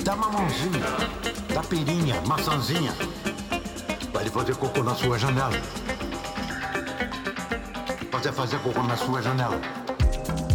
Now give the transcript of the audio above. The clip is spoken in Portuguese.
dá mamãozinha, dá pirinha, maçãzinha. Vai ele fazer cocô na sua janela. Fazer cocô na sua janela.